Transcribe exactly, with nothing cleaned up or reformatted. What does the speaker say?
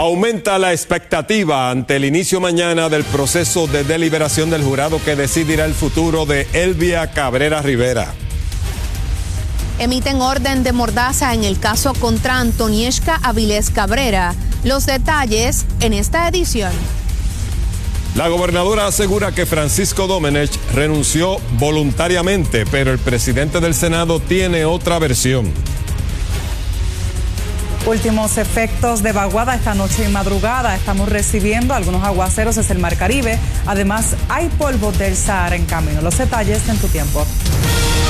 Aumenta la expectativa ante el inicio mañana del proceso de deliberación del jurado que decidirá el futuro de Elvia Cabrera Rivera. Emiten orden de mordaza en el caso contra Antonieshka Avilés Cabrera. Los detalles en esta edición. La gobernadora asegura que Francisco Domenech renunció voluntariamente, pero el presidente del Senado tiene otra versión. Últimos efectos de vaguada esta noche y madrugada. Estamos recibiendo algunos aguaceros desde el Mar Caribe. Además, hay polvo del Sahara en camino. Los detalles en tu tiempo.